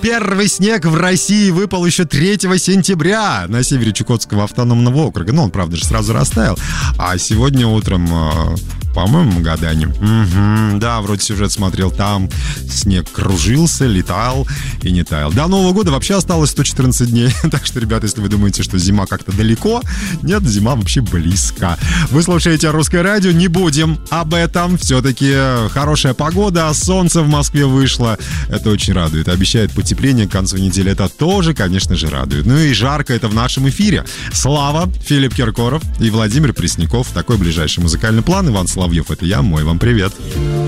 Первый снег в России выпал еще 3 сентября на севере Чукотского автономного округа. Ну, он, правда же, сразу растаял. А сегодня утром, по-моему, в Магадане. Да, вроде сюжет смотрел. Там снег кружился, летал и не таял. До Нового года вообще осталось 114 дней. Так что, ребята, если вы думаете, что зима как-то далеко, нет, зима вообще близко. Вы слушаете «Русское радио». Не будем об этом. Все-таки хорошая погода, солнце в Москве вышло. Это очень радует. Обещает потепление к концу недели. Это тоже, конечно же, радует. Ну и жарко это в нашем эфире. Слава, Филипп Киркоров и Владимир Пресняков. Такой ближайший музыкальный план. Иван Соловьев, это я. Мой вам привет.